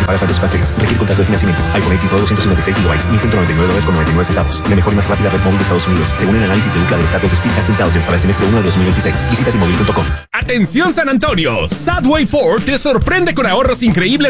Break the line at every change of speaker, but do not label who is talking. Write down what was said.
se paga saldos financieros. Requiere contrato de financiamiento. iPhone 8 Pro 256 GB, $1.199.99. La mejor y más rápida red móvil de Estados Unidos, según el análisis de Ookla de los datos de Speedtest Intelligence para el semestre 1 de 2026. Visita T-Mobile.com.
Atención San Antonio, Sadway Ford te sorprende con ahorros increíbles